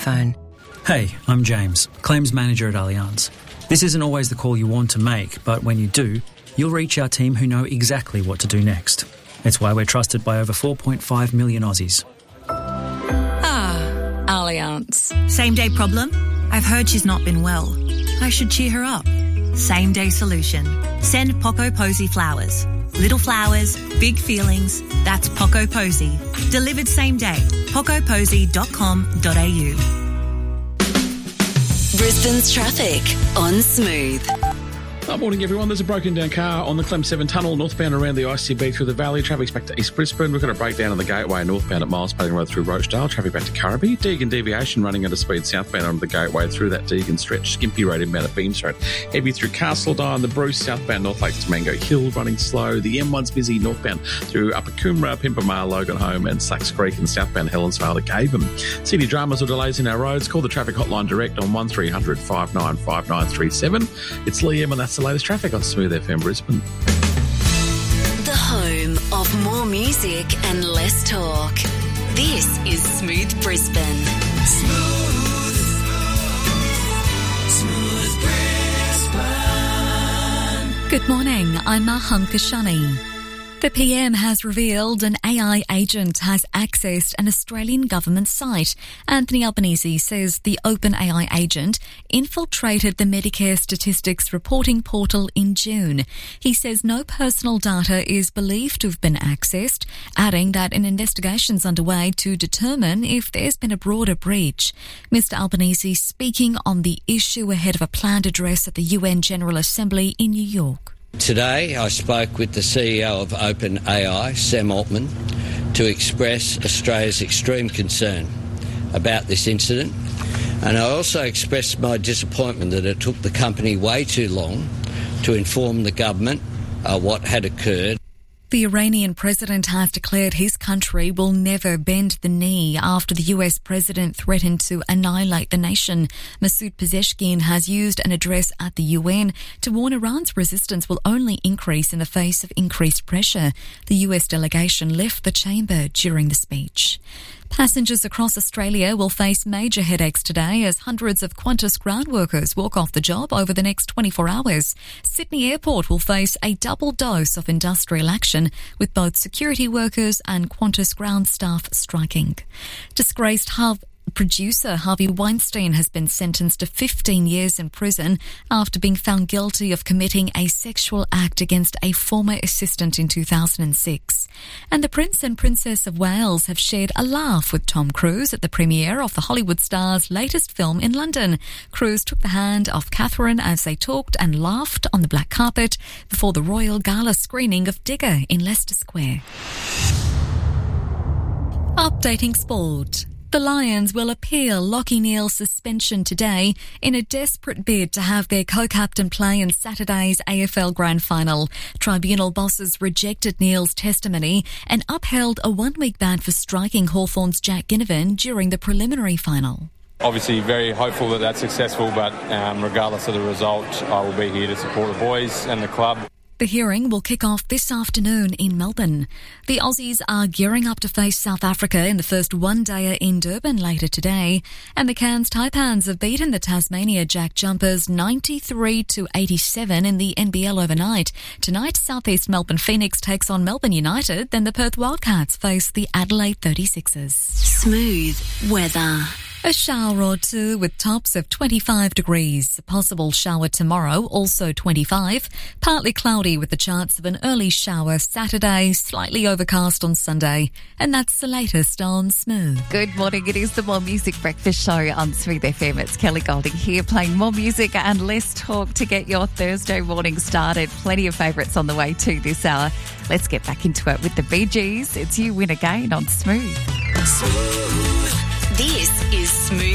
Phone. Hey, I'm James, Claims Manager at Allianz. This isn't always the call you want to make, but when you do, you'll reach our team who know exactly what to do next. It's why we're trusted by over 4.5 million Aussies. Ah, Allianz. Same day problem? I've heard she's not been well. I should cheer her up. Same day solution. Send Poco Posy flowers. Little flowers, big feelings. That's Poco Posy. Delivered same day. pocoposy.com.au. Brisbane's traffic on Smooth. Morning, everyone. There's a broken down car on the Clem 7 tunnel, northbound around the ICB through the valley. Traffic's back to East Brisbane. We've got a breakdown on the Gateway northbound at Miles Pading Road through Rochdale. Traffic back to Currabee. Deagon deviation running at a speed southbound on the Gateway through that Deagon stretch. Skimpy Road inbound at Beams Road. Heavy through Castledine, the Bruce southbound North Lakes to Mango Hill running slow. The M1's busy northbound through Upper Coomera, Pimpamar, Logan Home and Slacks Creek and southbound Helensvale to Caven. City dramas or delays in our roads. Call the traffic hotline direct on 1300 595937. It's Liam and that's the latest traffic on Smooth FM Brisbane. The home of more music and less talk. This is Smooth Brisbane. Smooth Brisbane. Good morning, I'm Maham Kashani. The PM has revealed an AI agent has accessed an Australian government site. Anthony Albanese says the OpenAI agent infiltrated the Medicare statistics reporting portal in June. He says no personal data is believed to have been accessed, adding that an investigation is underway to determine if there's been a broader breach. Mr Albanese speaking on the issue ahead of a planned address at the UN General Assembly in New York. Today I spoke with the CEO of OpenAI, Sam Altman, to express Australia's extreme concern about this incident, and I also expressed my disappointment that it took the company way too long to inform the government what had occurred. The Iranian president has declared his country will never bend the knee after the US president threatened to annihilate the nation. Masoud Pezeshkian has used an address at the UN to warn Iran's resistance will only increase in the face of increased pressure. The US delegation left the chamber during the speech. Passengers across Australia will face major headaches today as hundreds of Qantas ground workers walk off the job over the next 24 hours. Sydney Airport will face a double dose of industrial action with both security workers and Qantas ground staff striking. Disgraced producer Harvey Weinstein has been sentenced to 15 years in prison after being found guilty of committing a sexual act against a former assistant in 2006. And the Prince and Princess of Wales have shared a laugh with Tom Cruise at the premiere of the Hollywood star's latest film in London. Cruise took the hand of Catherine as they talked and laughed on the black carpet before the Royal Gala screening of Digger in Leicester Square. Updating sport. The Lions will appeal Lachie Neale's suspension today in a desperate bid to have their co-captain play in Saturday's AFL Grand Final. Tribunal bosses rejected Neale's testimony and upheld a one-week ban for striking Hawthorn's Jack Ginnivan during the preliminary final. Obviously very hopeful that that's successful, but regardless of the result, I will be here to support the boys and the club. The hearing will kick off this afternoon in Melbourne. The Aussies are gearing up to face South Africa in the first one-dayer in Durban later today, and the Cairns Taipans have beaten the Tasmania Jack Jumpers 93-87 in the NBL overnight. Tonight, Southeast Melbourne Phoenix takes on Melbourne United, then the Perth Wildcats face the Adelaide 36ers. Smooth weather. A shower or two with tops of 25 degrees. A possible shower tomorrow, also 25. Partly cloudy with the chance of an early shower Saturday, slightly overcast on Sunday. And that's the latest on Smooth. Good morning. It is the More Music Breakfast Show on Smooth FM. It's Kelly Golding here playing more music and less talk to get your Thursday morning started. Plenty of favourites on the way to this hour. Let's get back into it with the Bee Gees. It's You Win Again on Smooth. This is Smooth.